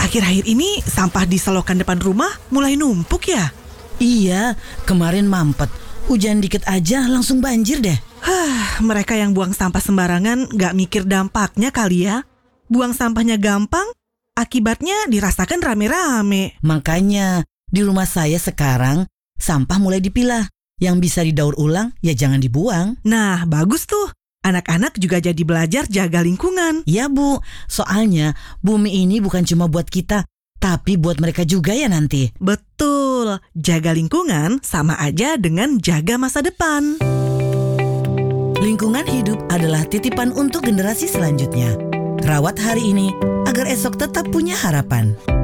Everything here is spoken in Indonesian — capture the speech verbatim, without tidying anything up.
akhir-akhir ini sampah di selokan depan rumah mulai numpuk ya? Iya, kemarin mampet. Hujan dikit aja langsung banjir deh. Hah, mereka yang buang sampah sembarangan gak mikir dampaknya kali ya. Buang sampahnya gampang, akibatnya dirasakan rame-rame. Makanya di rumah saya sekarang sampah mulai dipilah. Yang bisa didaur ulang ya jangan dibuang. Nah, bagus tuh. Anak-anak juga jadi belajar jaga lingkungan. Ya Bu, soalnya bumi ini bukan cuma buat kita, tapi buat mereka juga ya nanti. Betul, jaga lingkungan sama aja dengan jaga masa depan. Lingkungan hidup adalah titipan untuk generasi selanjutnya. Rawat hari ini agar esok tetap punya harapan.